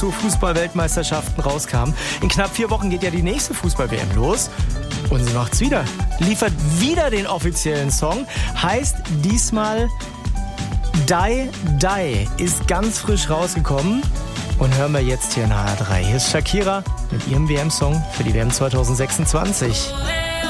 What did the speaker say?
Fußball-Weltmeisterschaften rauskamen. In knapp 4 Wochen geht ja die nächste Fußball-WM los. Und sie macht's wieder. Liefert wieder den offiziellen Song. Heißt diesmal Die Die. Ist ganz frisch rausgekommen. Und hören wir jetzt hier in HR3. Hier ist Shakira mit ihrem WM-Song für die WM 2026.